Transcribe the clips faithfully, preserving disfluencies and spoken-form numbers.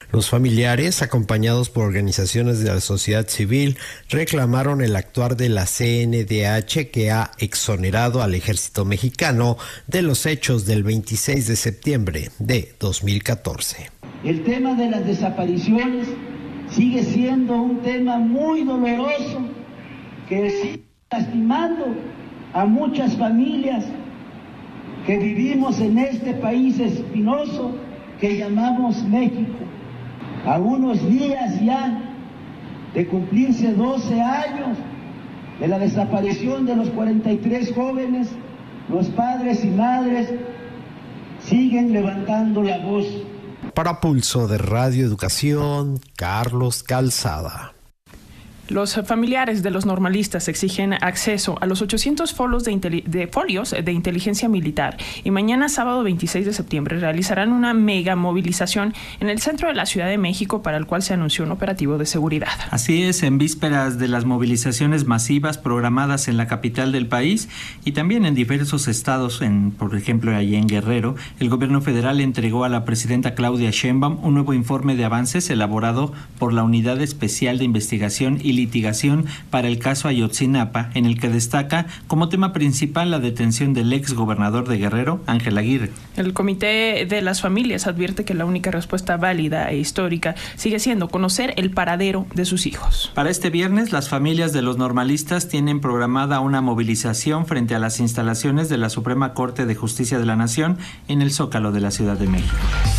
Los familiares, acompañados por organizaciones de la sociedad civil, reclamaron el actuar de la C N D H, que ha exonerado al ejército mexicano de los hechos del veintiséis de septiembre de dos mil catorce. El tema de las desapariciones sigue siendo un tema muy doloroso que sigue lastimando a muchas familias que vivimos en este país espinoso que llamamos México. A unos días ya de cumplirse doce años de la desaparición de los cuarenta y tres jóvenes, los padres y madres siguen levantando la voz. Para Pulso de Radio Educación, Carlos Calzada. Los familiares de los normalistas exigen acceso a los ochocientos folios de, inteli- de folios de inteligencia militar y mañana sábado veintiséis de septiembre realizarán una mega movilización en el centro de la Ciudad de México, para el cual se anunció un operativo de seguridad. Así es, en vísperas de las movilizaciones masivas programadas en la capital del país y también en diversos estados, en, por ejemplo allí en Guerrero, el gobierno federal entregó a la presidenta Claudia Sheinbaum un nuevo informe de avances elaborado por la Unidad Especial de Investigación y Litigación para el caso Ayotzinapa, en el que destaca como tema principal la detención del ex gobernador de Guerrero, Ángel Aguirre. El Comité de las Familias advierte que la única respuesta válida e histórica sigue siendo conocer el paradero de sus hijos. Para este viernes, las familias de los normalistas tienen programada una movilización frente a las instalaciones de la Suprema Corte de Justicia de la Nación en el Zócalo de la Ciudad de México.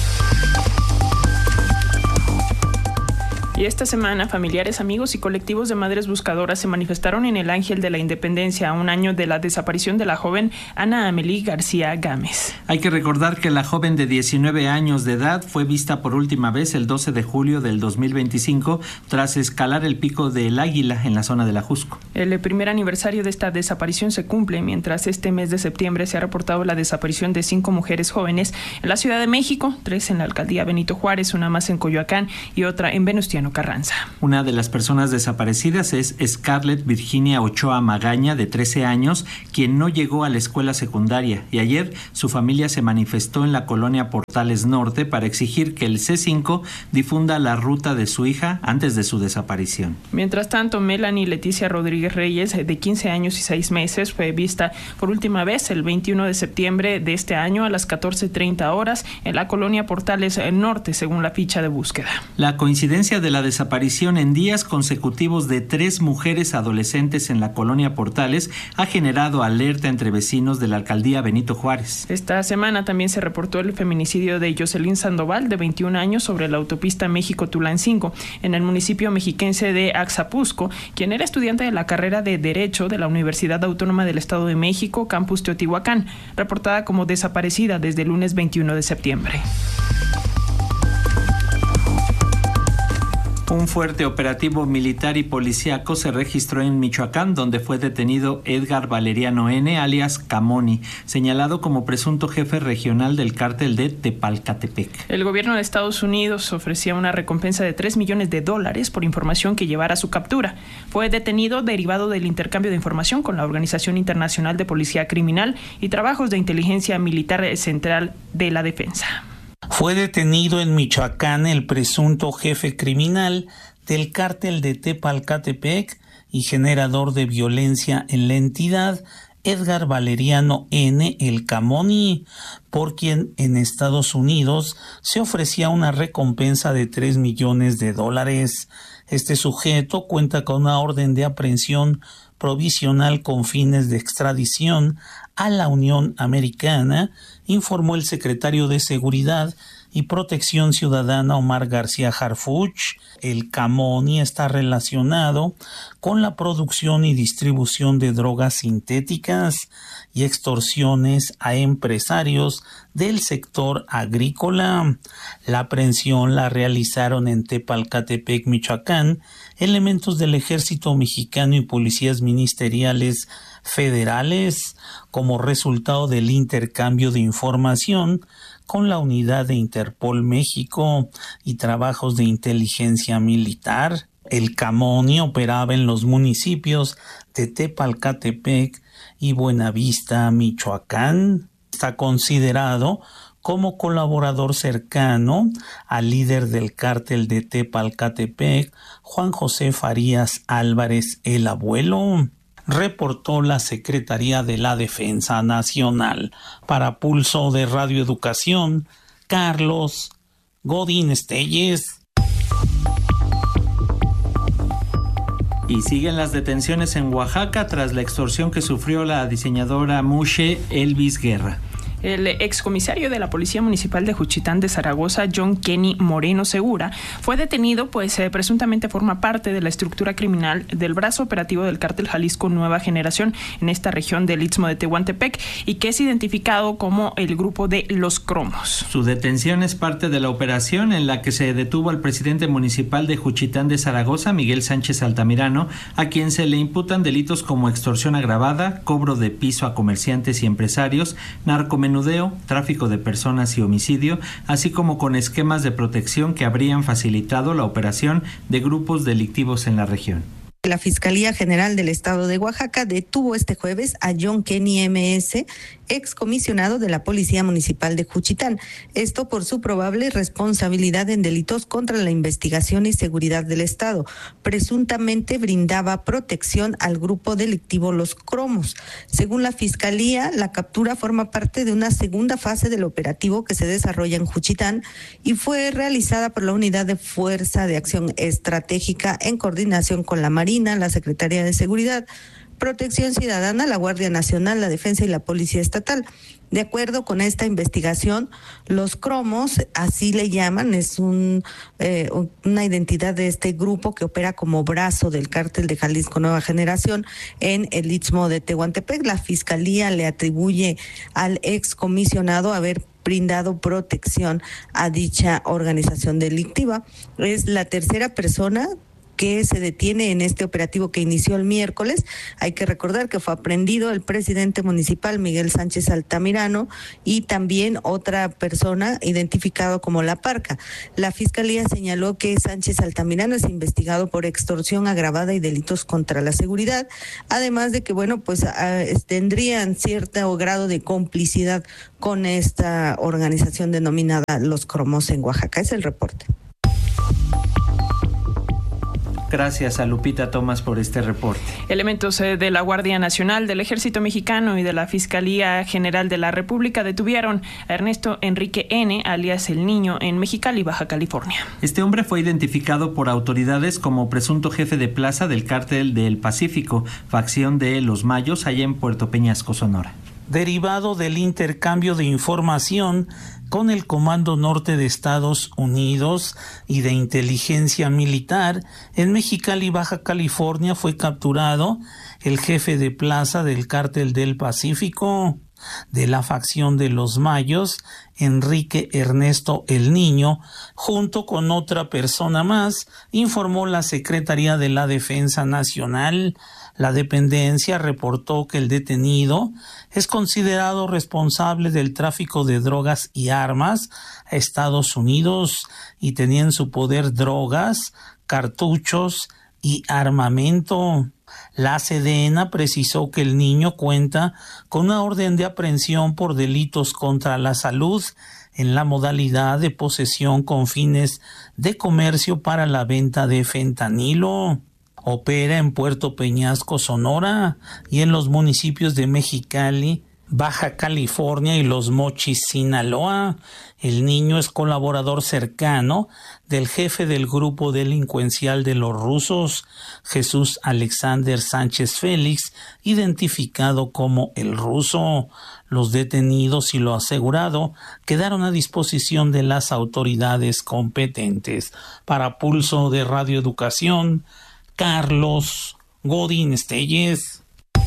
Y esta semana, familiares, amigos y colectivos de madres buscadoras se manifestaron en el Ángel de la Independencia a un año de la desaparición de la joven Ana Amelie García Gámez. Hay que recordar que la joven de diecinueve años de edad fue vista por última vez el doce de julio del dos mil veinticinco tras escalar el Pico del Águila en la zona de la Jusco. El primer aniversario de esta desaparición se cumple mientras este mes de septiembre se ha reportado la desaparición de cinco mujeres jóvenes en la Ciudad de México, tres en la alcaldía Benito Juárez, una más en Coyoacán y otra en Venustiano Carranza. Una de las personas desaparecidas es Scarlett Virginia Ochoa Magaña, de trece años, quien no llegó a la escuela secundaria, y ayer su familia se manifestó en la colonia Portales Norte para exigir que el C cinco difunda la ruta de su hija antes de su desaparición. Mientras tanto, Melanie Leticia Rodríguez Reyes, de quince años y seis meses, fue vista por última vez el veintiuno de septiembre de este año a las catorce treinta horas en la colonia Portales Norte, según la ficha de búsqueda. La coincidencia de la desaparición en días consecutivos de tres mujeres adolescentes en la colonia Portales ha generado alerta entre vecinos de la alcaldía Benito Juárez. Esta semana también se reportó el feminicidio de Jocelyn Sandoval, de veintiún años, sobre la autopista México-Tulancingo, en el municipio mexiquense de Axapusco, quien era estudiante de la carrera de Derecho de la Universidad Autónoma del Estado de México, campus Teotihuacán, reportada como desaparecida desde el lunes veintiuno de septiembre. Un fuerte operativo militar y policíaco se registró en Michoacán, donde fue detenido Edgar Valeriano N., alias Camoni, señalado como presunto jefe regional del cártel de Tepalcatepec. El gobierno de Estados Unidos ofrecía una recompensa de tres millones de dólares por información que llevara a su captura. Fue detenido derivado del intercambio de información con la Organización Internacional de Policía Criminal y trabajos de inteligencia militar central de la defensa. Fue detenido en Michoacán el presunto jefe criminal del cártel de Tepalcatepec y generador de violencia en la entidad, Edgar Valeriano N., el Camoni, por quien en Estados Unidos se ofrecía una recompensa de tres millones de dólares. Este sujeto cuenta con una orden de aprehensión provisional con fines de extradición a la Unión Americana, informó el secretario de Seguridad y Protección Ciudadana Omar García Harfuch. El Camoni está relacionado con la producción y distribución de drogas sintéticas y extorsiones a empresarios del sector agrícola. La aprehensión la realizaron en Tepalcatepec, Michoacán, elementos del Ejército Mexicano y policías ministeriales federales, como resultado del intercambio de información con la unidad de Interpol México y trabajos de inteligencia militar. El Camoni operaba en los municipios de Tepalcatepec y Buenavista, Michoacán. Está considerado como colaborador cercano al líder del cártel de Tepalcatepec, Juan José Farías Álvarez el Abuelo, reportó la Secretaría de la Defensa Nacional. Para Pulso de Radio Educación, Carlos Godín Estelles. Y siguen las detenciones en Oaxaca tras la extorsión que sufrió la diseñadora Mushe Elvis Guerra. El excomisario de la Policía Municipal de Juchitán de Zaragoza, John Kenny Moreno Segura, fue detenido pues eh, presuntamente forma parte de la estructura criminal del brazo operativo del cártel Jalisco Nueva Generación en esta región del Istmo de Tehuantepec y que es identificado como el grupo de Los Cromos. Su detención es parte de la operación en la que se detuvo al presidente municipal de Juchitán de Zaragoza, Miguel Sánchez Altamirano, a quien se le imputan delitos como extorsión agravada, cobro de piso a comerciantes y empresarios, narcomenudeo, menudeo, tráfico de personas y homicidio, así como con esquemas de protección que habrían facilitado la operación de grupos delictivos en la región. La Fiscalía General del Estado de Oaxaca detuvo este jueves a John Kenny M S, excomisionado de la Policía Municipal de Juchitán. Esto por su probable responsabilidad en delitos contra la investigación y seguridad del Estado. Presuntamente brindaba protección al grupo delictivo Los Cromos. Según la Fiscalía, la captura forma parte de una segunda fase del operativo que se desarrolla en Juchitán y fue realizada por la Unidad de Fuerza de Acción Estratégica en coordinación con la Marina, la Secretaría de Seguridad, Protección Ciudadana, la Guardia Nacional, la Defensa y la Policía Estatal. De acuerdo con esta investigación, Los Cromos, así le llaman, es un, eh, una identidad de este grupo que opera como brazo del cártel de Jalisco Nueva Generación en el Istmo de Tehuantepec. La Fiscalía le atribuye al excomisionado haber brindado protección a dicha organización delictiva. Es la tercera persona que se detiene en este operativo que inició el miércoles. Hay que recordar que fue aprehendido el presidente municipal Miguel Sánchez Altamirano y también otra persona identificado como La Parca. La Fiscalía señaló que Sánchez Altamirano es investigado por extorsión agravada y delitos contra la seguridad, además de que, bueno, pues a, tendrían cierto grado de complicidad con esta organización denominada Los Cromos en Oaxaca. Es el reporte. Gracias a Lupita Tomás por este reporte. Elementos de la Guardia Nacional, del Ejército Mexicano y de la Fiscalía General de la República detuvieron a Ernesto Enrique N., alias El Niño, en Mexicali, Baja California. Este hombre fue identificado por autoridades como presunto jefe de plaza del Cártel del Pacífico, facción de Los Mayos, allá en Puerto Peñasco, Sonora. Derivado del intercambio de información con el Comando Norte de Estados Unidos y de Inteligencia Militar, en Mexicali, Baja California, fue capturado el jefe de plaza del Cártel del Pacífico de la facción de Los Mayos, Enrique Ernesto El Niño, junto con otra persona más, informó la Secretaría de la Defensa Nacional. La dependencia reportó que el detenido es considerado responsable del tráfico de drogas y armas a Estados Unidos y tenía en su poder drogas, cartuchos y armamento. La Sedena precisó que El Niño cuenta con una orden de aprehensión por delitos contra la salud en la modalidad de posesión con fines de comercio para la venta de fentanilo. Opera en Puerto Peñasco, Sonora, y en los municipios de Mexicali, Baja California y Los Mochis, Sinaloa. El Niño es colaborador cercano del jefe del grupo delincuencial de los rusos, Jesús Alexander Sánchez Félix, identificado como El Ruso. Los detenidos y lo asegurado quedaron a disposición de las autoridades competentes. Para Pulso de Radio Educación, Carlos Godín Estelles.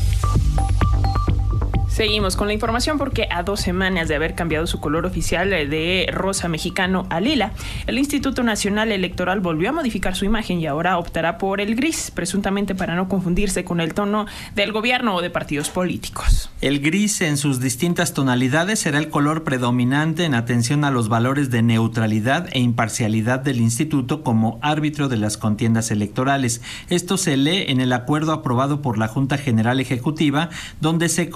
Seguimos con la información porque a dos semanas de haber cambiado su color oficial de rosa mexicano a lila, el Instituto Nacional Electoral volvió a modificar su imagen y ahora optará por el gris, presuntamente para no confundirse con el tono del gobierno o de partidos políticos. El gris en sus distintas tonalidades será el color predominante en atención a los valores de neutralidad e imparcialidad del instituto como árbitro de las contiendas electorales. Esto se lee en el acuerdo aprobado por la Junta General Ejecutiva, donde se concentra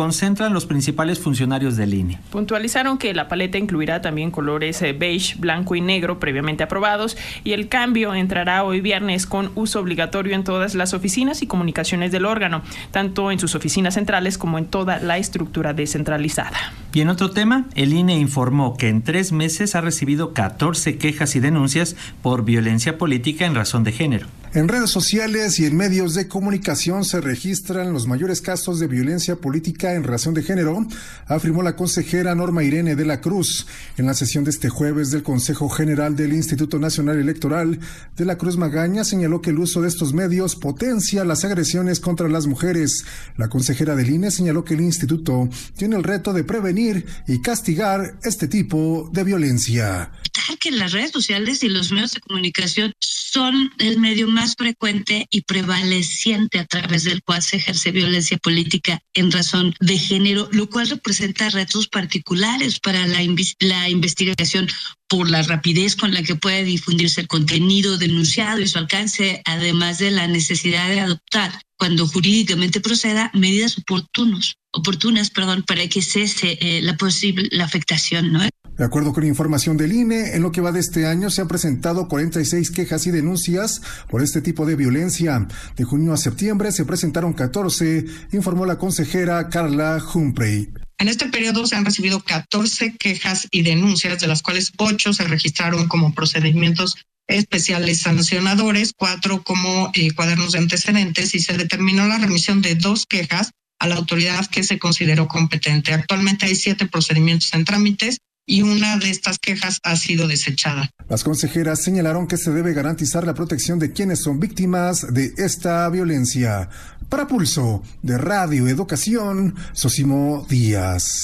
señalan los principales funcionarios del I N E. Puntualizaron que la paleta incluirá también colores beige, blanco y negro previamente aprobados, y el cambio entrará hoy viernes con uso obligatorio en todas las oficinas y comunicaciones del órgano, tanto en sus oficinas centrales como en toda la estructura descentralizada. Y en otro tema, el I N E informó que en tres meses ha recibido catorce quejas y denuncias por violencia política en razón de género. En redes sociales y en medios de comunicación se registran los mayores casos de violencia política en razón de género, afirmó la consejera Norma Irene de la Cruz. En la sesión de este jueves del Consejo General del Instituto Nacional Electoral, de la Cruz Magaña señaló que el uso de estos medios potencia las agresiones contra las mujeres. La consejera del I N E señaló que el instituto tiene el reto de prevenir y castigar este tipo de violencia. Que las redes sociales y los medios de comunicación son el medio más frecuente y prevaleciente a través del cual se ejerce violencia política en razón de género, lo cual representa retos particulares para la, inv- la investigación por la rapidez con la que puede difundirse el contenido denunciado y su alcance, además de la necesidad de adoptar, cuando jurídicamente proceda, medidas oportunos, oportunas, perdón, para que cese eh, la posible la afectación, ¿no? De acuerdo con información del I N E, en lo que va de este año se han presentado cuarenta y seis quejas y denuncias por este tipo de violencia. De junio a septiembre se presentaron catorce, informó la consejera Carla Humphrey. En este periodo se han recibido catorce quejas y denuncias, de las cuales ocho se registraron como procedimientos especiales sancionadores, cuatro como eh, cuadernos de antecedentes, y se determinó la remisión de dos quejas a la autoridad que se consideró competente. Actualmente hay siete procedimientos en trámites y una de estas quejas ha sido desechada. Las consejeras señalaron que se debe garantizar la protección de quienes son víctimas de esta violencia. Para Pulso de Radio Educación, Sosimo Díaz.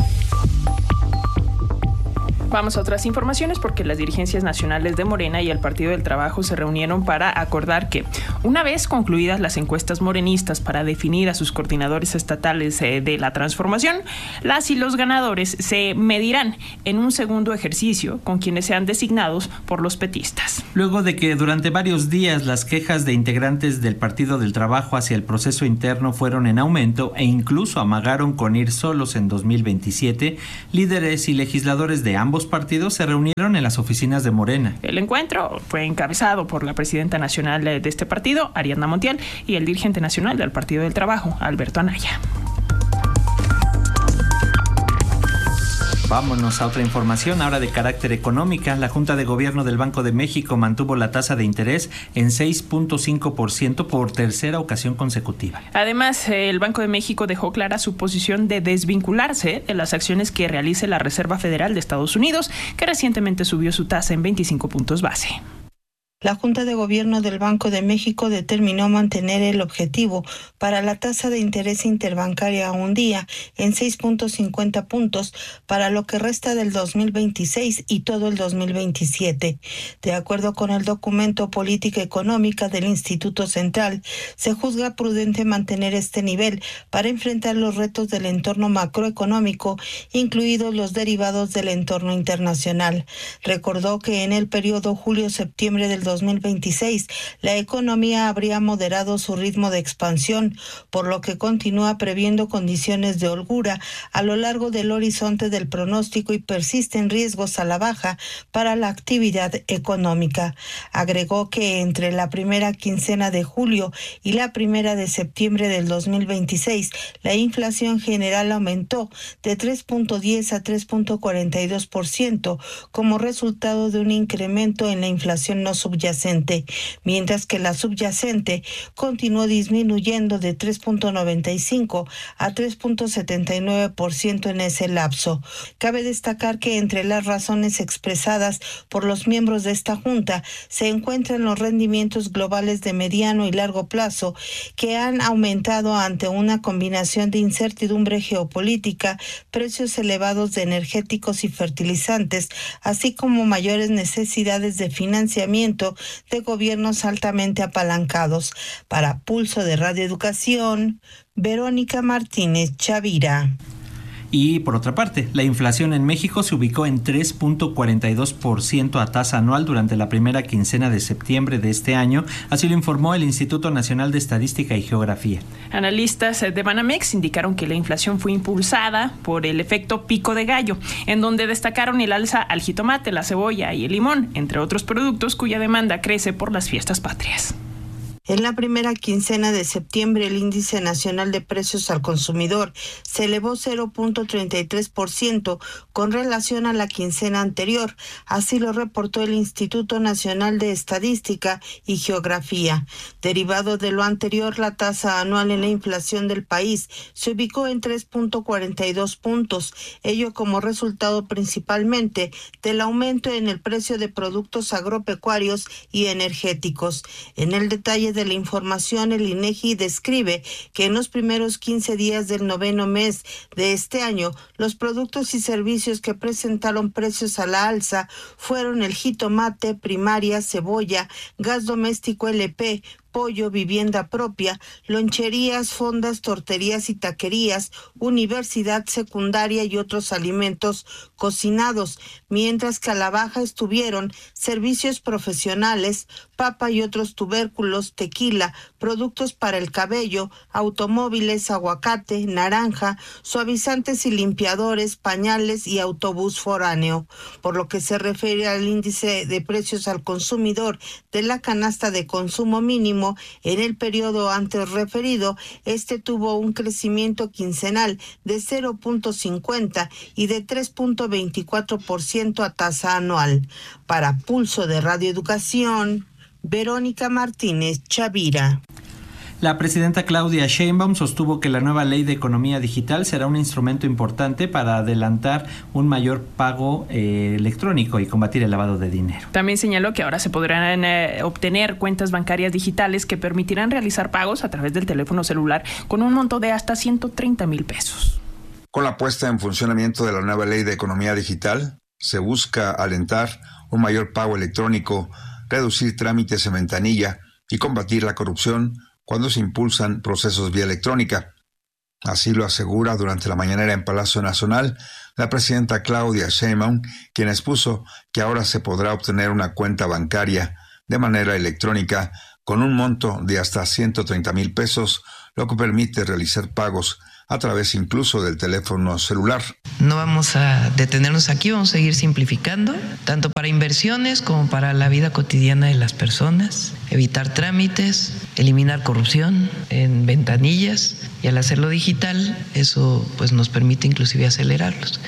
Vamos a otras informaciones porque las dirigencias nacionales de Morena y el Partido del Trabajo se reunieron para acordar que, una vez concluidas las encuestas morenistas para definir a sus coordinadores estatales de la transformación, las y los ganadores se medirán en un segundo ejercicio con quienes sean designados por los petistas. Luego de que durante varios días las quejas de integrantes del Partido del Trabajo hacia el proceso interno fueron en aumento e incluso amagaron con ir solos en dos mil veintisiete, líderes y legisladores de ambos partidos se reunieron en las oficinas de Morena. El encuentro fue encabezado por la presidenta nacional de este partido, Ariadna Montiel, y el dirigente nacional del Partido del Trabajo, Alberto Anaya. Vámonos a otra información, ahora de carácter económica. La Junta de Gobierno del Banco de México mantuvo la tasa de interés en seis punto cinco por ciento por tercera ocasión consecutiva. Además, el Banco de México dejó clara su posición de desvincularse de las acciones que realice la Reserva Federal de Estados Unidos, que recientemente subió su tasa en veinticinco puntos base. La Junta de Gobierno del Banco de México determinó mantener el objetivo para la tasa de interés interbancaria a un día en seis punto cincuenta puntos para lo que resta del dos mil veintiséis y todo el dos mil veintisiete. De acuerdo con el documento Política Económica del Instituto Central, se juzga prudente mantener este nivel para enfrentar los retos del entorno macroeconómico, incluidos los derivados del entorno internacional. Recordó que en el periodo julio-septiembre del dos mil veintiséis, la economía habría moderado su ritmo de expansión, por lo que continúa previendo condiciones de holgura a lo largo del horizonte del pronóstico y persisten riesgos a la baja para la actividad económica. Agregó que entre la primera quincena de julio y la primera de septiembre del dos mil veintiséis, la inflación general aumentó de tres punto diez a tres punto cuarenta y dos por ciento como resultado de un incremento en la inflación no subyacente, mientras que la subyacente continuó disminuyendo de tres punto noventa y cinco a tres punto setenta y nueve por ciento en ese lapso. Cabe destacar que entre las razones expresadas por los miembros de esta junta se encuentran los rendimientos globales de mediano y largo plazo, que han aumentado ante una combinación de incertidumbre geopolítica, precios elevados de energéticos y fertilizantes, así como mayores necesidades de financiamiento de gobiernos altamente apalancados. Para Pulso de Radio Educación, Verónica Martínez Chavira. Y por otra parte, la inflación en México se ubicó en tres punto cuarenta y dos por ciento a tasa anual durante la primera quincena de septiembre de este año, así lo informó el Instituto Nacional de Estadística y Geografía. Analistas de Banamex indicaron que la inflación fue impulsada por el efecto pico de gallo, en donde destacaron el alza al jitomate, la cebolla y el limón, entre otros productos cuya demanda crece por las fiestas patrias. En la primera quincena de septiembre, el índice nacional de precios al consumidor se elevó cero punto treinta y tres por ciento con relación a la quincena anterior. Así lo reportó el Instituto Nacional de Estadística y Geografía. Derivado de lo anterior, la tasa anual en la inflación del país se ubicó en tres punto cuarenta y dos puntos, ello como resultado principalmente del aumento en el precio de productos agropecuarios y energéticos. En el detalle de de la información, el INEGI describe que en los primeros quince días del noveno mes de este año, los productos y servicios que presentaron precios a la alza fueron el jitomate, primaria, cebolla, gas doméstico L P, pollo, vivienda propia, loncherías, fondas, torterías y taquerías, universidad secundaria y otros alimentos cocinados, mientras que a la baja estuvieron servicios profesionales, papa y otros tubérculos, tequila, productos para el cabello, automóviles, aguacate, naranja, suavizantes y limpiadores, pañales y autobús foráneo. Por lo que se refiere al índice de precios al consumidor de la canasta de consumo mínimo, en el periodo antes referido, este tuvo un crecimiento quincenal de cero punto cincuenta y de tres punto veinticuatro por ciento a tasa anual. Para Pulso de Radio Educación, Verónica Martínez Chavira. La presidenta Claudia Sheinbaum sostuvo que la nueva ley de economía digital será un instrumento importante para adelantar un mayor pago eh, electrónico y combatir el lavado de dinero. También señaló que ahora se podrán eh, obtener cuentas bancarias digitales que permitirán realizar pagos a través del teléfono celular con un monto de hasta ciento treinta mil pesos. Con la puesta en funcionamiento de la nueva ley de economía digital, se busca alentar un mayor pago electrónico, reducir trámites en ventanilla y combatir la corrupción cuando se impulsan procesos vía electrónica. Así lo asegura durante la mañanera en Palacio Nacional la presidenta Claudia Sheinbaum, quien expuso que ahora se podrá obtener una cuenta bancaria de manera electrónica con un monto de hasta ciento treinta mil pesos, lo que permite realizar pagos a través incluso del teléfono celular. No vamos a detenernos aquí, vamos a seguir simplificando, tanto para inversiones como para la vida cotidiana de las personas, evitar trámites, eliminar corrupción en ventanillas, y al hacerlo digital, eso pues nos permite inclusive acelerarlos.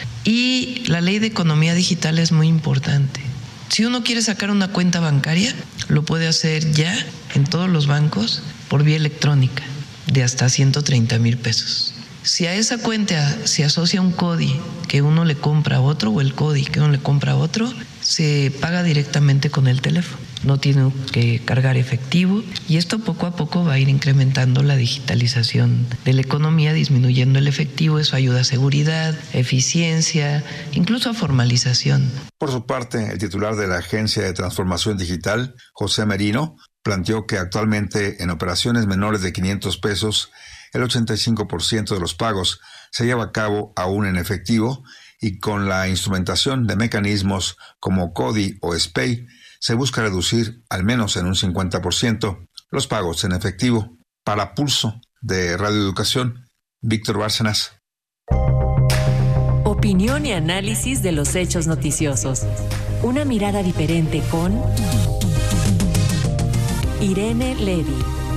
Y la ley de economía digital es muy importante. Si uno quiere sacar una cuenta bancaria, lo puede hacer ya en todos los bancos por vía electrónica, de hasta ciento treinta mil pesos. Si a esa cuenta se asocia un C O D I que uno le compra a otro, o el C O D I que uno le compra a otro, se paga directamente con el teléfono. No tiene que cargar efectivo, y esto poco a poco va a ir incrementando la digitalización de la economía, disminuyendo el efectivo. Eso ayuda a seguridad, eficiencia, incluso a formalización. Por su parte, el titular de la Agencia de Transformación Digital, José Merino, planteó que actualmente en operaciones menores de quinientos pesos, el ochenta y cinco por ciento de los pagos se lleva a cabo aún en efectivo, y con la instrumentación de mecanismos como C O D I o SPEI se busca reducir al menos en un cincuenta por ciento los pagos en efectivo. Para Pulso de Radio Educación, Víctor Bárcenas. Opinión y análisis de los hechos noticiosos. Una mirada diferente con Irene Levy.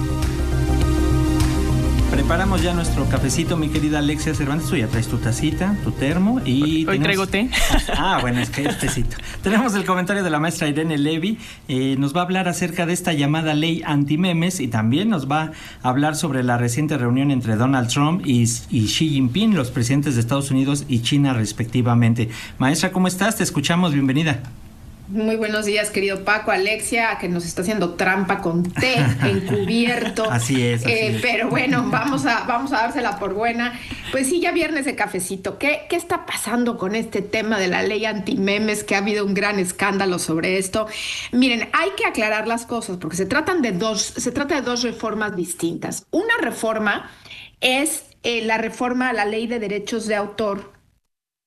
Preparamos ya nuestro cafecito, mi querida Alexia Cervantes. Tú ya traes tu tacita, tu termo y... Hoy tenemos... traigo té. Ah, bueno, es que es tecito. Tenemos el comentario de la maestra Irene Levy. Eh, nos va a hablar acerca de esta llamada ley antimemes, y también nos va a hablar sobre la reciente reunión entre Donald Trump y, y Xi Jinping, los presidentes de Estados Unidos y China respectivamente. Maestra, ¿cómo estás? Te escuchamos, bienvenida. Muy buenos días, querido Paco, Alexia, que nos está haciendo trampa con té encubierto. Así es, así eh, es. Pero bueno, vamos a, vamos a dársela por buena. Pues sí, ya viernes de cafecito. ¿Qué, ¿Qué está pasando con este tema de la ley antimemes? Que ha habido un gran escándalo sobre esto. Miren, hay que aclarar las cosas, porque se tratan de dos, se trata de dos reformas distintas. Una reforma es eh, la reforma a la ley de derechos de autor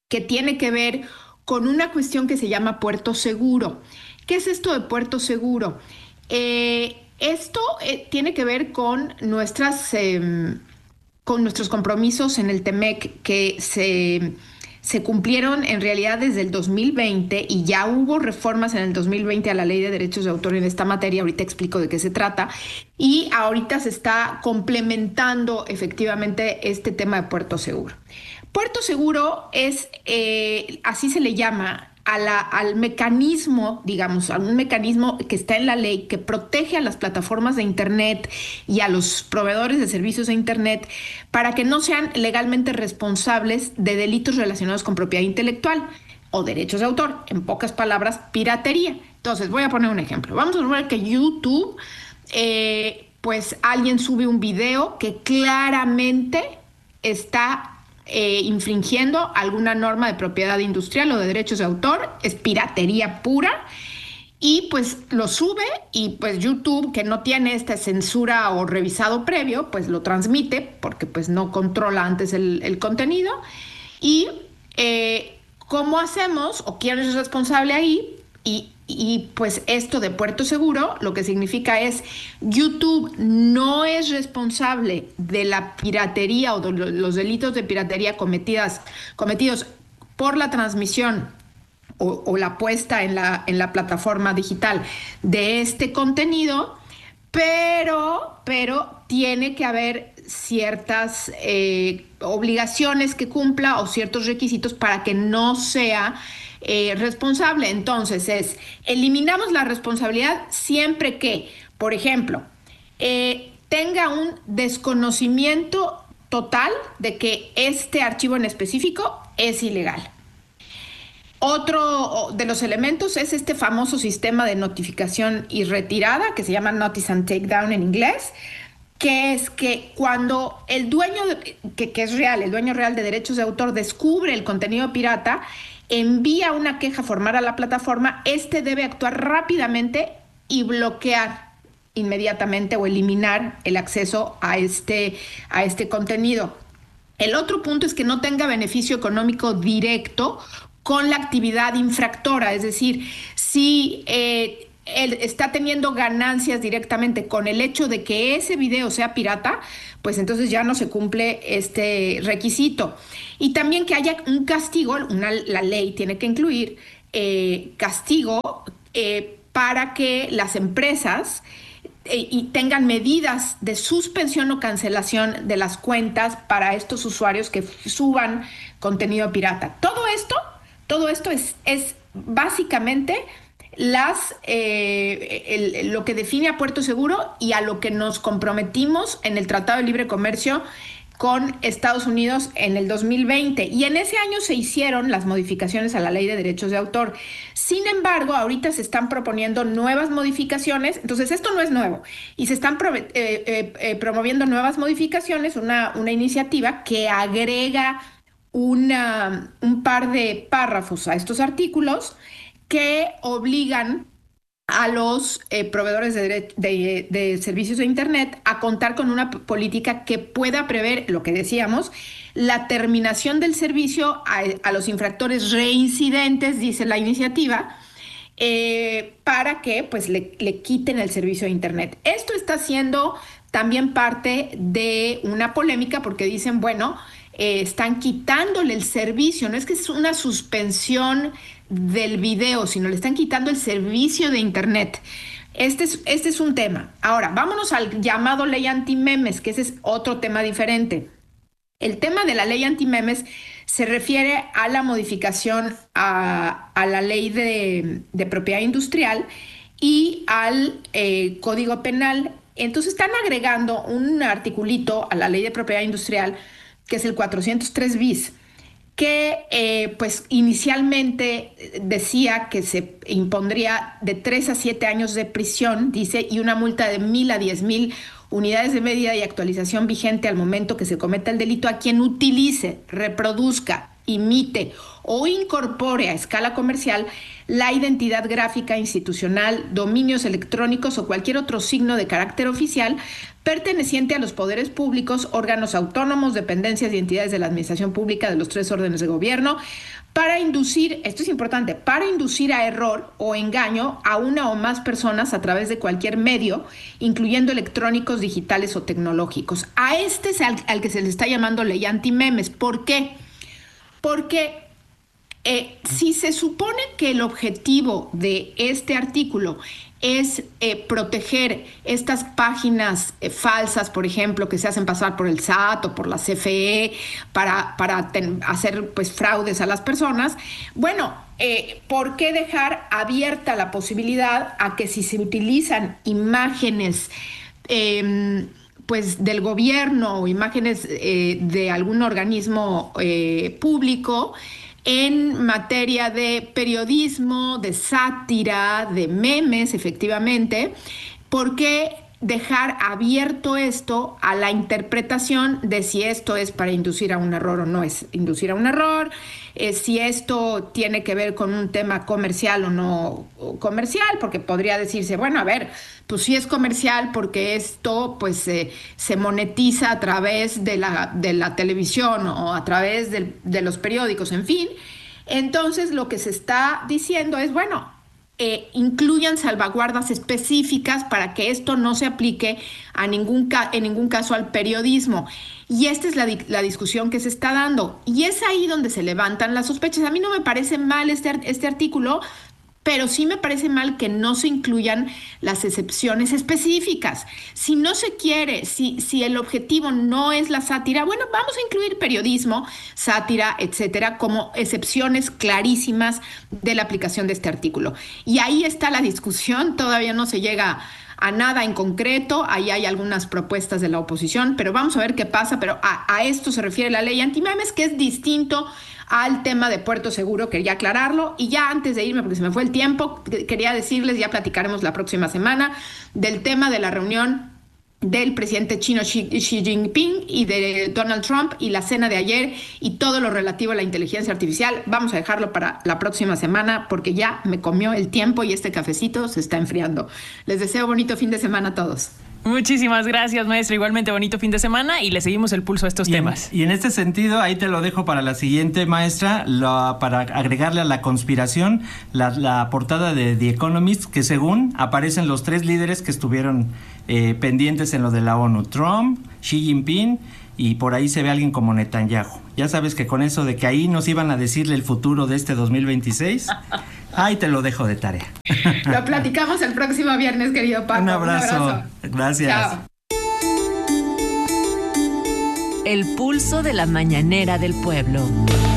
que tiene que ver con una cuestión que se llama puerto seguro. ¿Qué es esto de puerto seguro? Eh, esto eh, tiene que ver con nuestras, eh, con nuestros compromisos en el T-M E C que se, se cumplieron en realidad desde el dos mil veinte, y ya hubo reformas en el dos mil veinte a la Ley de Derechos de Autor en esta materia. Ahorita explico de qué se trata, y ahorita se está complementando efectivamente este tema de puerto seguro. Puerto seguro es, eh, así se le llama, A la, al mecanismo, digamos, a un mecanismo que está en la ley que protege a las plataformas de Internet y a los proveedores de servicios de Internet para que no sean legalmente responsables de delitos relacionados con propiedad intelectual o derechos de autor. En pocas palabras, piratería. Entonces, voy a poner un ejemplo. Vamos a ver que YouTube, eh, pues alguien sube un video que claramente está Eh, infringiendo alguna norma de propiedad industrial o de derechos de autor, es piratería pura, y pues lo sube, y pues YouTube, que no tiene esta censura o revisado previo, pues lo transmite porque pues no controla antes el, el contenido. Y eh, ¿cómo hacemos o quién es responsable ahí? Y Y pues esto de puerto seguro lo que significa es YouTube no es responsable de la piratería o de los delitos de piratería cometidas, cometidos por la transmisión o, o la puesta en la, en la plataforma digital de este contenido, pero, pero tiene que haber ciertas eh, obligaciones que cumpla o ciertos requisitos para que no sea Eh, responsable. Entonces es, eliminamos la responsabilidad siempre que, por ejemplo, eh, tenga un desconocimiento total de que este archivo en específico es ilegal. Otro de los elementos es este famoso sistema de notificación y retirada que se llama Notice and Takedown en inglés, que es que cuando el dueño, de, que, que es real, el dueño real de derechos de autor descubre el contenido pirata, envía una queja formal a la plataforma, este debe actuar rápidamente y bloquear inmediatamente o eliminar el acceso a este, a este contenido. El otro punto es que no tenga beneficio económico directo con la actividad infractora, es decir, si eh, él está teniendo ganancias directamente con el hecho de que ese video sea pirata, pues entonces ya no se cumple este requisito. Y también que haya un castigo, una, la ley tiene que incluir eh, castigo eh, para que las empresas eh, y tengan medidas de suspensión o cancelación de las cuentas para estos usuarios que suban contenido pirata. Todo esto, todo esto es, es básicamente las eh, el, lo que define a puerto seguro y a lo que nos comprometimos en el Tratado de Libre Comercio con Estados Unidos en el dos mil veinte, y en ese año se hicieron las modificaciones a la Ley de Derechos de Autor. Sin embargo, ahorita se están proponiendo nuevas modificaciones, entonces esto no es nuevo, y se están pro, eh, eh, eh, promoviendo nuevas modificaciones, una, una iniciativa que agrega una, un par de párrafos a estos artículos que obligan a los eh, proveedores de, de, de servicios de Internet a contar con una política que pueda prever, lo que decíamos, la terminación del servicio a, a los infractores reincidentes, dice la iniciativa, eh, para que pues, le, le quiten el servicio de Internet. Esto está siendo también parte de una polémica porque dicen, bueno, eh, están quitándole el servicio, no es que es una suspensión del video, sino le están quitando el servicio de Internet. Este es, este es un tema. Ahora, vámonos al llamado ley antimemes, que ese es otro tema diferente. El tema de la ley antimemes se refiere a la modificación a, a la ley de, de propiedad industrial y al eh, Código Penal. Entonces están agregando un articulito a la ley de propiedad industrial, que es el cuatrocientos tres bis, que eh, pues inicialmente decía que se impondría de tres a siete años de prisión, dice, y una multa de mil a diez mil unidades de medida y actualización vigente al momento que se cometa el delito a quien utilice, reproduzca, imite o incorpore a escala comercial la identidad gráfica institucional, dominios electrónicos o cualquier otro signo de carácter oficial perteneciente a los poderes públicos, órganos autónomos, dependencias y entidades de la administración pública de los tres órdenes de gobierno, para inducir, esto es importante, para inducir a error o engaño a una o más personas a través de cualquier medio, incluyendo electrónicos, digitales o tecnológicos. A este es al, al que se le está llamando ley antimemes. ¿Por qué? Porque eh, si se supone que el objetivo de este artículo es eh, proteger estas páginas eh, falsas, por ejemplo, que se hacen pasar por el S A T o por la C F E para, para ten, hacer pues fraudes a las personas, bueno, eh, ¿por qué dejar abierta la posibilidad a que si se utilizan imágenes eh, pues del gobierno o imágenes eh, de algún organismo eh, público en materia de periodismo, de sátira, de memes, efectivamente? ¿Por qué dejar abierto esto a la interpretación de si esto es para inducir a un error o no es inducir a un error? Eh, si esto tiene que ver con un tema comercial o no comercial, porque podría decirse, bueno, a ver, pues sí es comercial porque esto pues eh, se monetiza a través de la, de la televisión o a través de, de los periódicos, en fin. Entonces lo que se está diciendo es, bueno, Eh, incluyan salvaguardas específicas para que esto no se aplique a ningún ca- en ningún caso al periodismo. Y esta es la, di- la discusión que se está dando. Y es ahí donde se levantan las sospechas. A mí no me parece mal este, ar- este artículo, pero sí me parece mal que no se incluyan las excepciones específicas. Si no se quiere, si, si el objetivo no es la sátira, bueno, vamos a incluir periodismo, sátira, etcétera, como excepciones clarísimas de la aplicación de este artículo. Y ahí está la discusión, todavía no se llega a nada en concreto, ahí hay algunas propuestas de la oposición, pero vamos a ver qué pasa. Pero a, a esto se refiere la ley antimemes, que es distinto al tema de Puerto Seguro, quería aclararlo. Y ya antes de irme, porque se me fue el tiempo, quería decirles, ya platicaremos la próxima semana, del tema de la reunión del presidente chino Xi, Xi Jinping y de Donald Trump y la cena de ayer y todo lo relativo a la inteligencia artificial. Vamos a dejarlo para la próxima semana porque ya me comió el tiempo y este cafecito se está enfriando. Les deseo bonito fin de semana a todos. Muchísimas gracias, maestra. Igualmente bonito fin de semana y le seguimos el pulso a estos y temas. En, y en este sentido, ahí te lo dejo para la siguiente, maestra, la, para agregarle a la conspiración la, la portada de The Economist, que según aparecen los tres líderes que estuvieron eh, pendientes en lo de la ONU: Trump, Xi Jinping, y por ahí se ve alguien como Netanyahu. Ya sabes que con eso de que ahí nos iban a decirle el futuro de este dos mil veintiséis, ahí te lo dejo de tarea. Lo platicamos el próximo viernes, querido Paco. Un abrazo. Un abrazo. Gracias. Chao. El pulso de la mañanera del pueblo.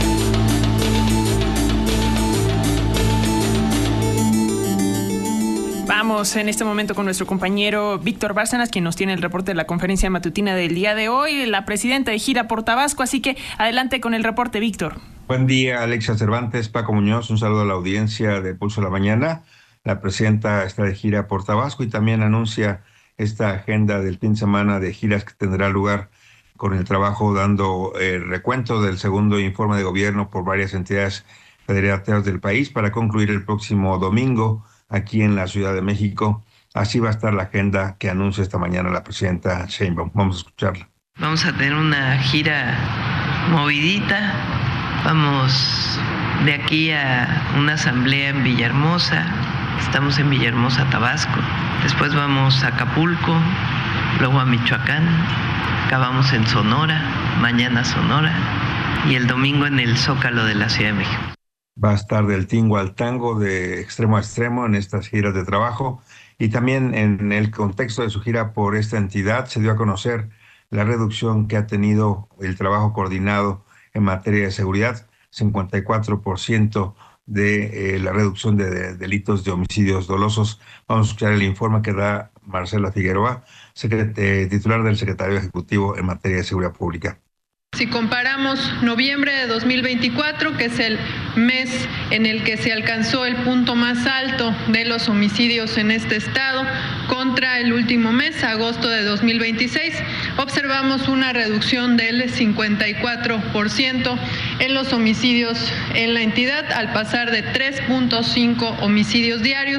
Vamos en este momento con nuestro compañero Víctor Bárcenas, quien nos tiene el reporte de la conferencia matutina del día de hoy, la presidenta de gira por Tabasco, así que adelante con el reporte, Víctor. Buen día, Alexia Cervantes, Paco Muñoz, un saludo a la audiencia de Pulso de la Mañana. La presidenta está de gira por Tabasco y también anuncia esta agenda del fin de semana de giras que tendrá lugar con el trabajo dando eh, recuento del segundo informe de gobierno por varias entidades federativas del país para concluir el próximo domingo aquí en la Ciudad de México. Así va a estar la agenda que anuncia esta mañana la presidenta Sheinbaum. Vamos a escucharla. Vamos a tener una gira movidita. Vamos de aquí a una asamblea en Villahermosa. Estamos en Villahermosa, Tabasco. Después vamos a Acapulco, luego a Michoacán. Acabamos en Sonora, mañana Sonora. Y el domingo en el Zócalo de la Ciudad de México. Va a estar del tingo al tango, de extremo a extremo en estas giras de trabajo. Y también en el contexto de su gira por esta entidad se dio a conocer la reducción que ha tenido el trabajo coordinado en materia de seguridad, cincuenta y cuatro por ciento de eh, la reducción de, de delitos de homicidios dolosos. Vamos a escuchar el informe que da Marcela Figueroa, secret- eh, titular del Secretario Ejecutivo en materia de seguridad pública. Si comparamos noviembre de dos mil veinticuatro, que es el mes en el que se alcanzó el punto más alto de los homicidios en este estado, contra el último mes, agosto de dos mil veintiséis, observamos una reducción del cincuenta y cuatro por ciento en los homicidios en la entidad, al pasar de tres punto cinco homicidios diarios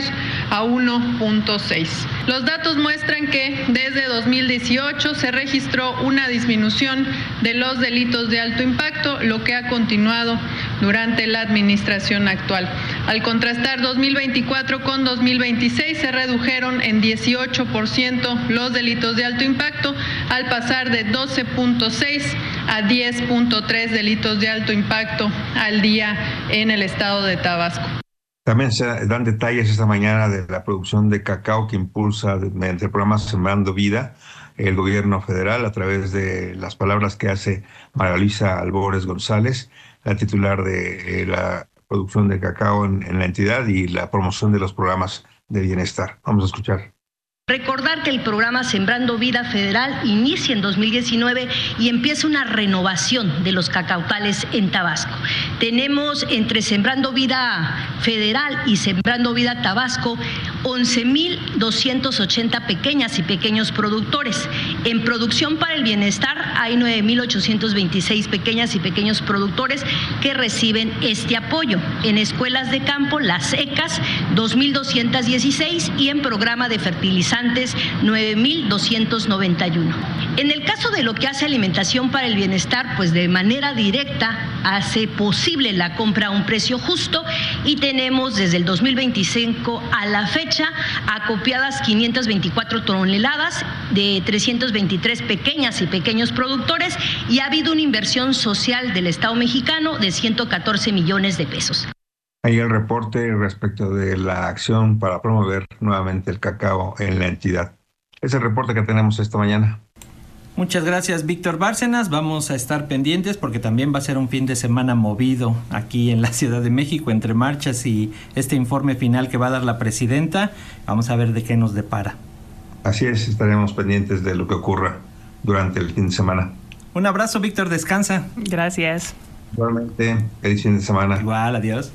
a uno punto seis. Los datos muestran que desde dos mil dieciocho se registró una disminución de los delitos de alto impacto, lo que ha continuado durante la administración actual. Al contrastar dos mil veinticuatro con dos mil veintiséis, se redujeron en dieciocho por ciento los delitos de alto impacto, al pasar de doce punto seis a diez punto tres delitos de alto impacto al día en el estado de Tabasco. También se dan detalles esta mañana de la producción de cacao que impulsa mediante el programa Sembrando Vida el gobierno federal a través de las palabras que hace María Luisa Albores González, la titular de eh, la producción de cacao en, en la entidad y la promoción de los programas de bienestar. Vamos a escuchar. Recordar que el programa Sembrando Vida Federal inicia en dos mil diecinueve y empieza una renovación de los cacautales en Tabasco. Tenemos entre Sembrando Vida Federal y Sembrando Vida Tabasco once mil doscientos ochenta pequeñas y pequeños productores. En Producción para el Bienestar hay nueve mil ochocientos veintiséis pequeñas y pequeños productores que reciben este apoyo. En Escuelas de Campo, las ECAS, dos mil doscientos dieciséis y en Programa de Fertilizantes nueve mil doscientos noventa y uno. En el caso de lo que hace Alimentación para el Bienestar, pues de manera directa hace posible la compra a un precio justo y tenemos desde el dos mil veinticinco a la fecha acopiadas quinientas veinticuatro toneladas de trescientos veintitrés pequeñas y pequeños productores y ha habido una inversión social del Estado mexicano de ciento catorce millones de pesos. Ahí el reporte respecto de la acción para promover nuevamente el cacao en la entidad. Es el reporte que tenemos esta mañana. Muchas gracias, Víctor Bárcenas. Vamos a estar pendientes porque también va a ser un fin de semana movido aquí en la Ciudad de México entre marchas y este informe final que va a dar la presidenta. Vamos a ver de qué nos depara. Así es, estaremos pendientes de lo que ocurra durante el fin de semana. Un abrazo, Víctor, descansa. Gracias. Igualmente, feliz fin de semana. Igual, adiós.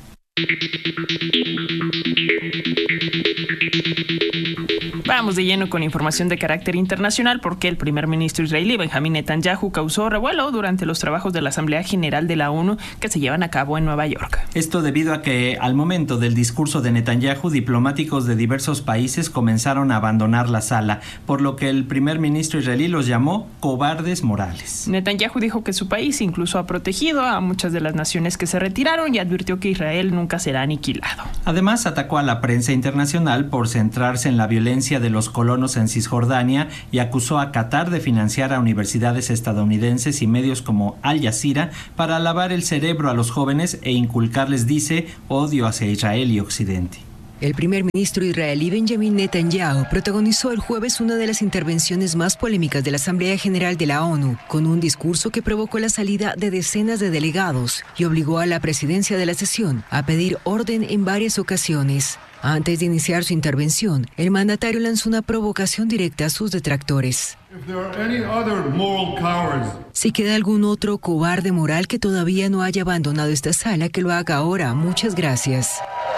Vamos de lleno con información de carácter internacional porque el primer ministro israelí Benjamín Netanyahu causó revuelo durante los trabajos de la Asamblea General de la ONU que se llevan a cabo en Nueva York. Esto debido a que al momento del discurso de Netanyahu, diplomáticos de diversos países comenzaron a abandonar la sala, por lo que el primer ministro israelí los llamó cobardes morales. Netanyahu dijo que su país incluso ha protegido a muchas de las naciones que se retiraron y advirtió que Israel nunca será aniquilado. Además, atacó a la prensa internacional por centrarse en la violencia de los colonos en Cisjordania y acusó a Qatar de financiar a universidades estadounidenses y medios como Al Jazeera para lavar el cerebro a los jóvenes e inculcarles, dice, odio hacia Israel y Occidente. El primer ministro israelí Benjamín Netanyahu protagonizó el jueves una de las intervenciones más polémicas de la Asamblea General de la ONU, con un discurso que provocó la salida de decenas de delegados y obligó a la presidencia de la sesión a pedir orden en varias ocasiones. Antes de iniciar su intervención, el mandatario lanzó una provocación directa a sus detractores. Si queda algún otro cobarde moral que todavía no haya abandonado esta sala, que lo haga ahora. Muchas gracias.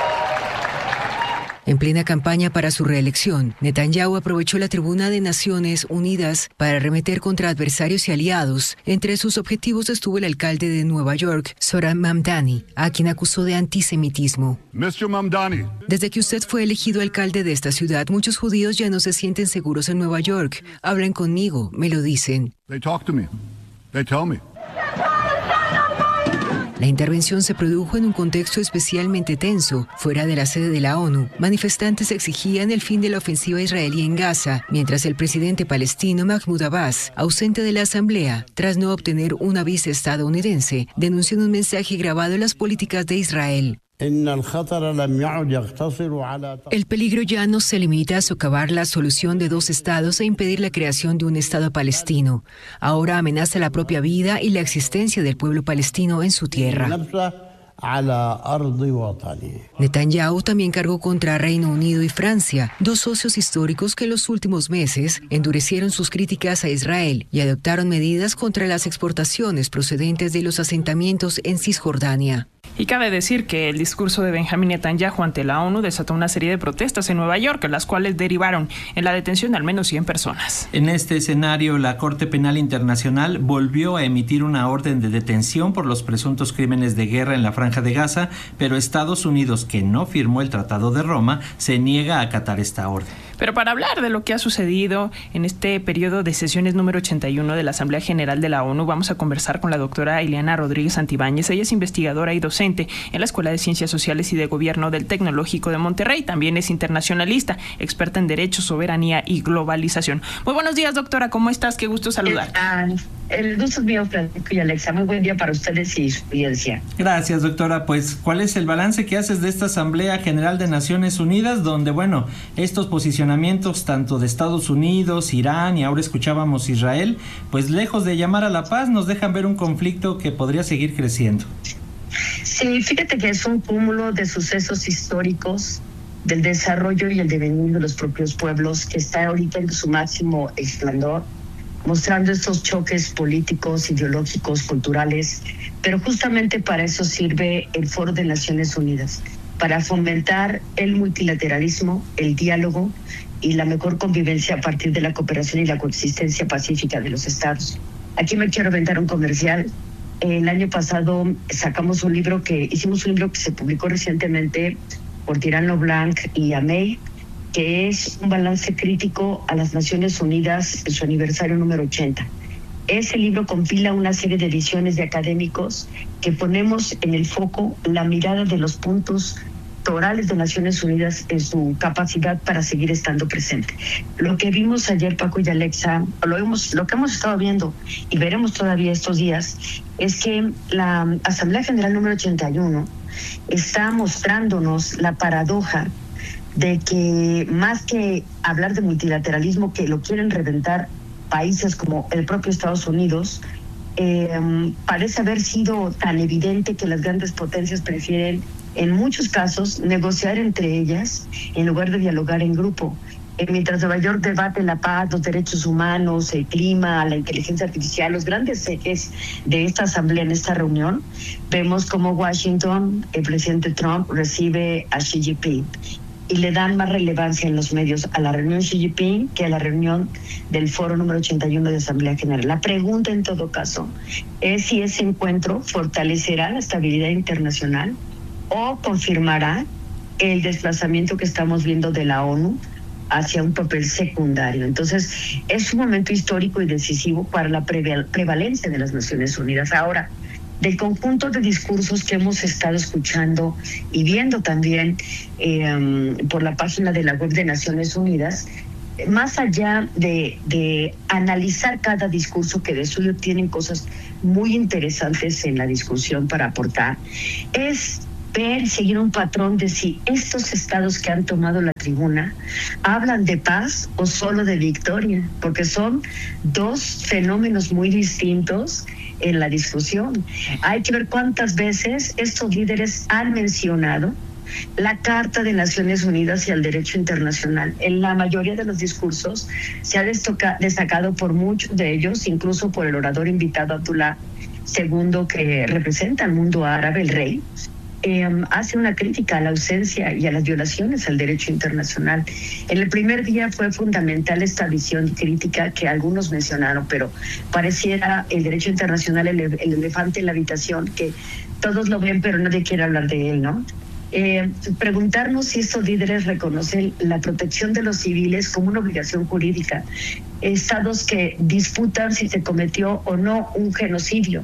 En plena campaña para su reelección, Netanyahu aprovechó la tribuna de Naciones Unidas para arremeter contra adversarios y aliados. Entre sus objetivos estuvo el alcalde de Nueva York, Zohran Mamdani, a quien acusó de antisemitismo. mister Mamdani. Desde que usted fue elegido alcalde de esta ciudad, muchos judíos ya no se sienten seguros en Nueva York. Hablan conmigo, me lo dicen. They talk to me. They tell me. La intervención se produjo en un contexto especialmente tenso. Fuera de la sede de la ONU, manifestantes exigían el fin de la ofensiva israelí en Gaza, mientras el presidente palestino Mahmoud Abbas, ausente de la asamblea, tras no obtener una visa estadounidense, denunció en un mensaje grabado en las políticas de Israel. El peligro ya no se limita a socavar la solución de dos estados e impedir la creación de un estado palestino. Ahora amenaza la propia vida y la existencia del pueblo palestino en su tierra. Netanyahu también cargó contra Reino Unido y Francia, dos socios históricos que en los últimos meses endurecieron sus críticas a Israel y adoptaron medidas contra las exportaciones procedentes de los asentamientos en Cisjordania. Y cabe decir que el discurso de Benjamín Netanyahu ante la ONU desató una serie de protestas en Nueva York, las cuales derivaron en la detención de al menos cien personas. En este escenario, la Corte Penal Internacional volvió a emitir una orden de detención por los presuntos crímenes de guerra en la Franja de Gaza, pero Estados Unidos, que no firmó el Tratado de Roma, se niega a acatar esta orden. Pero para hablar de lo que ha sucedido en este periodo de sesiones número ochenta y uno de la Asamblea General de la ONU, vamos a conversar con la doctora Ileana Rodríguez Santibáñez. Ella es investigadora y docente en la Escuela de Ciencias Sociales y de Gobierno del Tecnológico de Monterrey. También es internacionalista, experta en Derecho, Soberanía y Globalización. Muy buenos días, doctora. ¿Cómo estás? Qué gusto saludar. El gusto es mío, Francisco y Alexa. Muy buen día para ustedes y su audiencia. Gracias, doctora. Pues, ¿cuál es el balance que haces de esta Asamblea General de Naciones Unidas, donde, bueno, estos posicionamientos tanto de Estados Unidos, Irán y ahora escuchábamos Israel, pues lejos de llamar a la paz, nos dejan ver un conflicto que podría seguir creciendo? Sí, fíjate que es un cúmulo de sucesos históricos del desarrollo y el devenir de los propios pueblos que está ahorita en su máximo esplendor, mostrando estos choques políticos, ideológicos, culturales, pero justamente para eso sirve el Foro de Naciones Unidas, para fomentar el multilateralismo, el diálogo y la mejor convivencia a partir de la cooperación y la coexistencia pacífica de los estados. Aquí me quiero aventar un comercial. El año pasado sacamos un libro que, hicimos un libro que se publicó recientemente por Tirán Leblanc y Amey, que es un balance crítico a las Naciones Unidas en su aniversario número ochenta. Ese libro compila una serie de visiones de académicos que ponemos en el foco la mirada de los puntos torales de Naciones Unidas en su capacidad para seguir estando presente. Lo que vimos ayer, Paco y Alexa, lo, hemos, lo que hemos estado viendo y veremos todavía estos días, es que la Asamblea General número ochenta y uno está mostrándonos la paradoja de que más que hablar de multilateralismo, que lo quieren reventar países como el propio Estados Unidos, eh, parece haber sido tan evidente que las grandes potencias prefieren en muchos casos negociar entre ellas en lugar de dialogar en grupo. Eh, mientras Nueva York debate la paz, los derechos humanos, el clima, la inteligencia artificial, los grandes ejes de esta asamblea en esta reunión, vemos como Washington, el presidente Trump recibe a Xi Jinping y le dan más relevancia en los medios a la reunión Xi Jinping que a la reunión del foro número ochenta y uno de Asamblea General. La pregunta en todo caso es si ese encuentro fortalecerá la estabilidad internacional o confirmará el desplazamiento que estamos viendo de la ONU hacia un papel secundario. Entonces, es un momento histórico y decisivo para la prevalencia de las Naciones Unidas. Ahora, del conjunto de discursos que hemos estado escuchando y viendo también eh, um, por la página de la web de Naciones Unidas, más allá de, de analizar cada discurso, que de suyo tienen cosas muy interesantes en la discusión para aportar, es ver, seguir un patrón de si estos estados que han tomado la tribuna hablan de paz o solo de victoria, porque son dos fenómenos muy distintos en la discusión. Hay que ver cuántas veces estos líderes han mencionado la Carta de Naciones Unidas y el derecho internacional. En la mayoría de los discursos se ha destacado por muchos de ellos, incluso por el orador invitado Abdullah segundo, que representa al mundo árabe, el rey. Eh, hace una crítica a la ausencia y a las violaciones al derecho internacional. En el primer día fue fundamental esta visión crítica que algunos mencionaron, pero pareciera el derecho internacional el, el elefante en la habitación, que todos lo ven pero nadie quiere hablar de él, ¿no? Eh, preguntarnos si estos líderes reconocen la protección de los civiles como una obligación jurídica. Estados que disputan si se cometió o no un genocidio.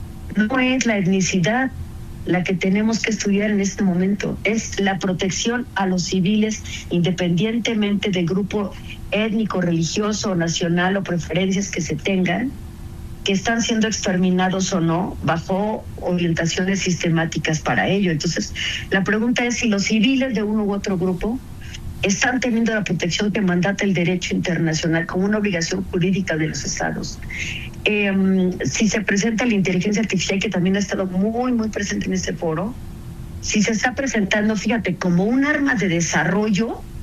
No es la etnicidad la que tenemos que estudiar en este momento, es la protección a los civiles independientemente del grupo étnico, religioso, nacional o preferencias que se tengan, que están siendo exterminados o no, bajo orientaciones sistemáticas para ello. Entonces, la pregunta es si los civiles de uno u otro grupo están teniendo la protección que mandata el derecho internacional como una obligación jurídica de los estados. Eh, si se presenta la inteligencia artificial, que también ha estado muy, muy presente en este foro, si se está presentando, fíjate, como un arma de desarrollo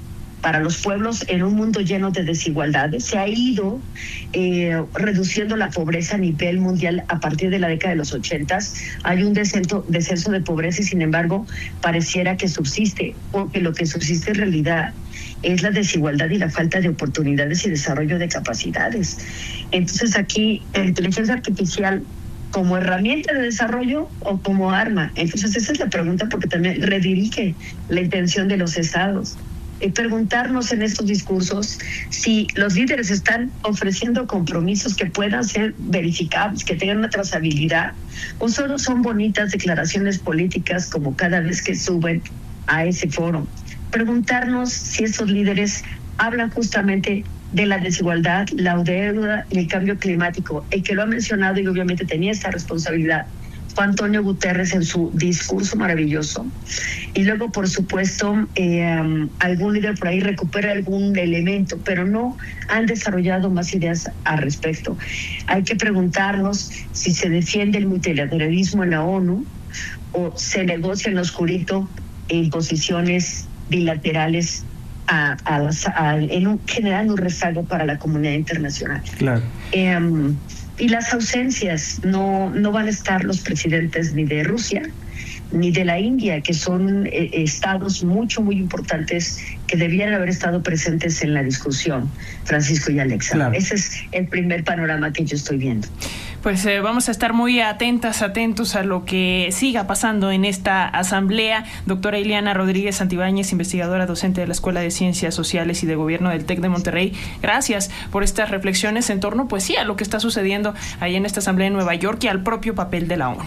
para los pueblos en un mundo lleno de desigualdades. Se ha ido eh, reduciendo la pobreza a nivel mundial a partir de la década de los ochentas. Hay un descenso, descenso de pobreza y sin embargo pareciera que subsiste, porque lo que subsiste en realidad es la desigualdad y la falta de oportunidades y desarrollo de capacidades. Entonces aquí la inteligencia artificial como herramienta de desarrollo o como arma. Entonces esa es la pregunta, porque también redirige la intención de los estados. Y preguntarnos en estos discursos si los líderes están ofreciendo compromisos que puedan ser verificables, que tengan una trazabilidad, o solo son bonitas declaraciones políticas como cada vez que suben a ese foro. Preguntarnos si esos líderes hablan justamente de la desigualdad, la deuda y el cambio climático. El que lo ha mencionado y obviamente tenía esta responsabilidad fue Antonio Guterres en su discurso maravilloso. Y luego, por supuesto, eh, um, algún líder por ahí recupera algún elemento, pero no han desarrollado más ideas al respecto. Hay que preguntarnos si se defiende el multilateralismo en la ONU o se negocia en lo oscurito en posiciones bilaterales a, a las, a, en un, generando un rezago para la comunidad internacional. Claro. Eh, um, y las ausencias, no, no van a estar los presidentes ni de Rusia ni de la India, que son eh, estados mucho, muy importantes que debían haber estado presentes en la discusión, Francisco y Alexa. Claro. Ese es el primer panorama que yo estoy viendo. Pues eh, vamos a estar muy atentas, atentos a lo que siga pasando en esta asamblea. Doctora Ileana Rodríguez Santibáñez, investigadora docente de la Escuela de Ciencias Sociales y de Gobierno del TEC de Monterrey, gracias por estas reflexiones en torno, pues sí, a lo que está sucediendo ahí en esta asamblea en Nueva York y al propio papel de la ONU.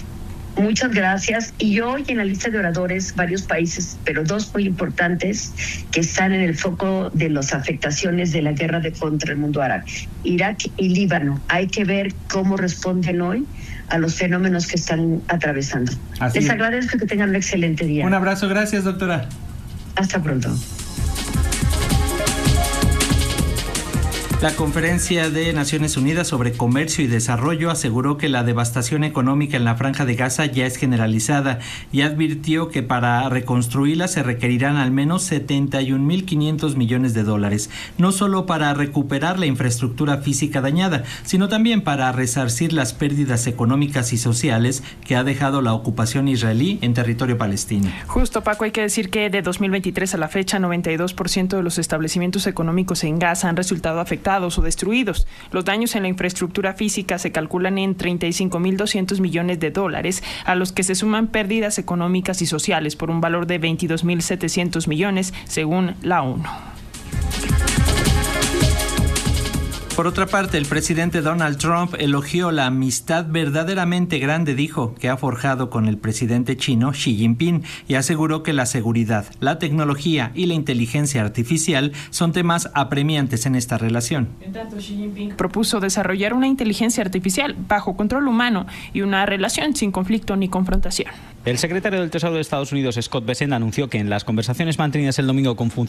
Muchas gracias. Y hoy en la lista de oradores varios países, pero dos muy importantes que están en el foco de las afectaciones de la guerra de contra el mundo árabe, Irak y Líbano. Hay que ver cómo responden hoy a los fenómenos que están atravesando. Así Les agradezco, que tengan un excelente día. Un abrazo, gracias, doctora. Hasta pronto. La Conferencia de Naciones Unidas sobre Comercio y Desarrollo aseguró que la devastación económica en la Franja de Gaza ya es generalizada y advirtió que para reconstruirla se requerirán al menos setenta y un mil quinientos millones de dólares, no solo para recuperar la infraestructura física dañada, sino también para resarcir las pérdidas económicas y sociales que ha dejado la ocupación israelí en territorio palestino. Justo, Paco, hay que decir que de dos mil veintitrés a la fecha, noventa y dos por ciento de los establecimientos económicos en Gaza han resultado afectados o destruidos. Los daños en la infraestructura física se calculan en treinta y cinco mil doscientos millones de dólares, a los que se suman pérdidas económicas y sociales por un valor de veintidós mil setecientos millones, según la ONU. Por otra parte, el presidente Donald Trump elogió la amistad verdaderamente grande, dijo, que ha forjado con el presidente chino Xi Jinping y aseguró que la seguridad, la tecnología y la inteligencia artificial son temas apremiantes en esta relación. En tanto, Xi Jinping propuso desarrollar una inteligencia artificial bajo control humano y una relación sin conflicto ni confrontación. El secretario del Tesoro de Estados Unidos, Scott Bessent, anunció que en las conversaciones mantenidas el domingo con funcionarios